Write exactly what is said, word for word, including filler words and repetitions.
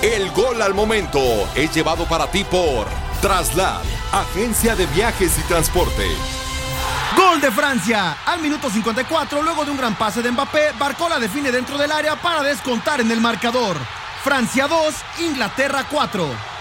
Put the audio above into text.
El gol al momento es llevado para ti por Traslad, agencia de viajes y transporte. Gol de Francia. Al minuto cincuenta y cuatro, luego de un gran pase de Mbappé, Barcola define dentro del área para descontar en el marcador. Francia dos, Inglaterra cuatro.